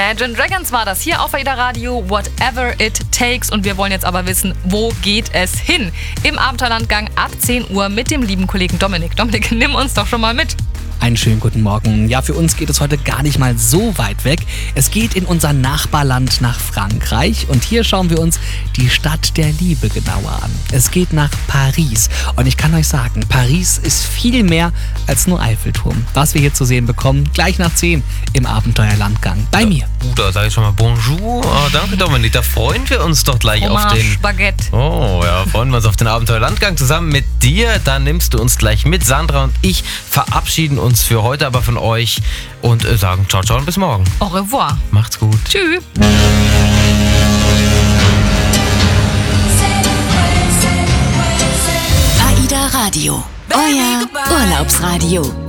Imagine Dragons war das hier auf AIDA Radio, Whatever It Takes. Und wir wollen jetzt aber wissen, wo geht es hin? Im Abenteuerlandgang ab 10 Uhr mit dem lieben Kollegen Dominik. Dominik, nimm uns doch schon mal mit. Einen schönen guten Morgen. Ja, für uns geht es heute gar nicht mal so weit weg. Es geht in unser Nachbarland nach Frankreich und hier schauen wir uns die Stadt der Liebe genauer an. Es geht nach Paris und ich kann euch sagen, Paris ist viel mehr als nur Eiffelturm. Was wir hier zu sehen bekommen, gleich nach 10 im Abenteuerlandgang bei mir. Da sage ich schon mal Bonjour. Oh, danke Dominik, da freuen wir uns doch gleich auf den... Baguette. Oh ja, freuen wir uns auf den Abenteuerlandgang zusammen mit dir. Da nimmst du uns gleich mit. Sandra und ich verabschieden uns für heute aber von euch und sagen ciao, ciao und bis morgen. Au revoir. Macht's gut. Tschüss. AIDA Radio, euer Urlaubsradio.